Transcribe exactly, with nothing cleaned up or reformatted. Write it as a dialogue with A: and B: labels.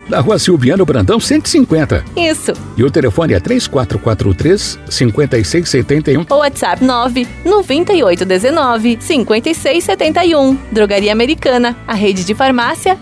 A: na Rua Silviano Brandão, cento e cinquenta.
B: Isso.
A: E o telefone é três quatro quatro três, cinco seis sete um.
B: O WhatsApp nove nove oito um nove, cinco seis sete um. Drogaria Americana, a rede de farmácia